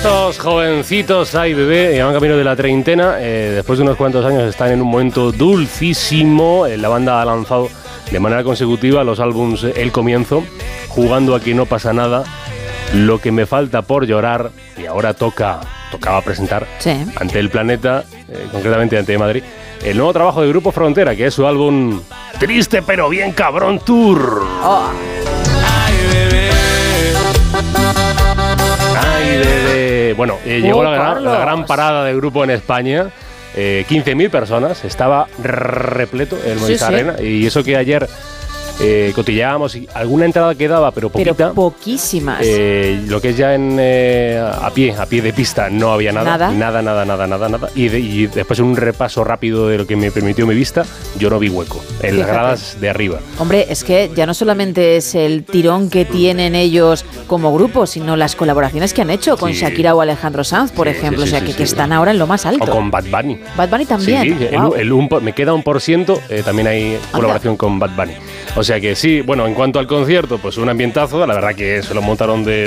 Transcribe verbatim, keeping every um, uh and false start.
Estos jovencitos, ay bebé, llevan camino de la treintena, eh, después de unos cuantos años están en un momento dulcísimo. Eh, la banda ha lanzado de manera consecutiva los álbums El Comienzo, Jugando a que no pasa nada, Lo que me falta por llorar, y ahora toca, tocaba presentar sí. ante el planeta, eh, concretamente ante Madrid, el nuevo trabajo de Grupo Frontera, que es su álbum Triste pero bien cabrón Tour. Oh. Ay, bebé. Bueno, eh, Oh, llegó la gran, Carlos. la gran parada de grupo en España. Eh, quince mil personas. Estaba repleto el Movistar Sí, sí. Arena. Y eso que ayer eh, cotillábamos y alguna entrada quedaba, pero poquita. Pero poquísimas. Eh, lo que es ya en eh, a pie, a pie de pista, no había nada. Nada. Nada, nada, nada, nada, nada. Y, de, y después un repaso rápido de lo que me permitió mi vista, yo no vi hueco. En las Fíjate. gradas de arriba. Hombre, es que ya no solamente es el tirón que tienen ellos como grupo, sino las colaboraciones que han hecho con Sí. Shakira o Alejandro Sanz, por Sí, ejemplo. sí, sí, o sea, sí, que, sí. que están ahora en lo más alto. O con Bad Bunny. Bad Bunny también. Sí, el, Guau. el un por- me queda un por ciento, eh, también hay colaboración con Bad Bunny. O sea que sí, bueno, en cuanto al concierto, pues un ambientazo, la verdad que se lo montaron de,